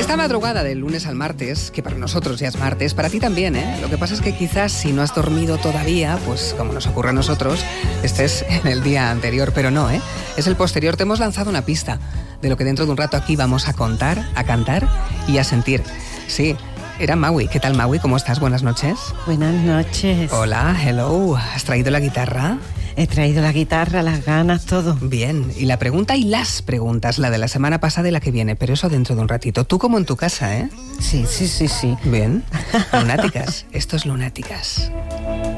Esta madrugada del lunes al martes, que para nosotros ya es martes, para ti también, ¿eh? Lo que pasa es que quizás si no has dormido todavía, pues como nos ocurre a nosotros, estés en el día anterior, pero no, ¿eh? Es el posterior. Te hemos lanzado una pista de lo que dentro de un rato aquí vamos a contar, a cantar y a sentir. Sí, era Maui. ¿Qué tal, Maui? ¿Cómo estás? Buenas noches. Buenas noches. Hola, hello. ¿Has traído la guitarra? He traído la guitarra, las ganas, todo. Bien, y la pregunta y las preguntas, la de la semana pasada y la que viene, pero eso dentro de un ratito. Tú como en tu casa, ¿eh? Sí. Bien. Lunáticas. Esto es Lunáticas.